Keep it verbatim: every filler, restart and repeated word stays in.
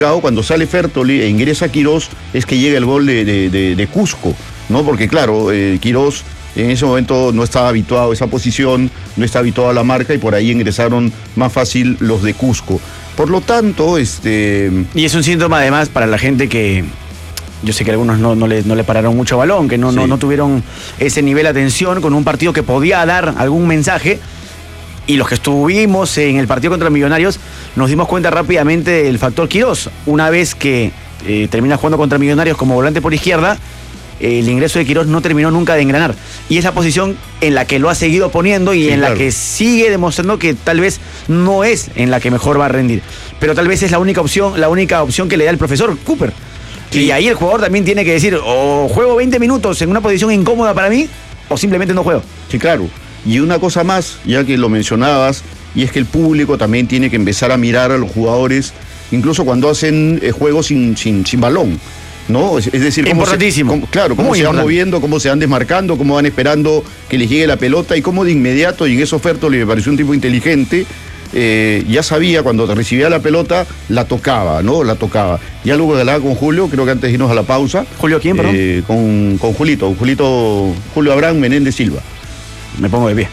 Cuando sale Fertoli e ingresa Quirós es que llega el gol de, de, de, de Cusco, ¿no? Porque claro, eh, Quirós en ese momento no estaba habituado a esa posición, no estaba habituado a la marca y por ahí ingresaron más fácil los de Cusco. Por lo tanto, este... Y es un síntoma además para la gente que... Yo sé que algunos no, no, le, no le pararon mucho balón, que no, sí. no, no tuvieron ese nivel de atención con un partido que podía dar algún mensaje. Y los que estuvimos en el partido contra Millonarios nos dimos cuenta rápidamente del factor Quirós. Una vez que eh, termina jugando contra Millonarios como volante por izquierda, eh, el ingreso de Quirós no terminó nunca de engranar. Y esa posición en la que lo ha seguido poniendo y sí, en claro. la que sigue demostrando que tal vez no es en la que mejor va a rendir. Pero tal vez es la única opción, la única opción que le da el profesor Cooper. Sí. Y ahí el jugador también tiene que decir, o juego veinte minutos en una posición incómoda para mí, o simplemente no juego. Sí, claro. Y una cosa más, ya que lo mencionabas, y es que el público también tiene que empezar a mirar a los jugadores, incluso cuando hacen eh, juegos sin, sin, sin balón, ¿no? Es, es decir, cómo se, cómo, claro, cómo Muy se van moviendo, cómo se van desmarcando, cómo van esperando que les llegue la pelota y cómo de inmediato, y en eso Fertoli me pareció un tipo inteligente, eh, ya sabía cuando recibía la pelota, la tocaba, ¿no? La tocaba. Ya luego que hablaba con Julio, creo que antes de irnos a la pausa. ¿Julio quién, perdón? Eh, con, con Julito, Julito, Julio Abraham Menéndez Silva. Me pongo de pie.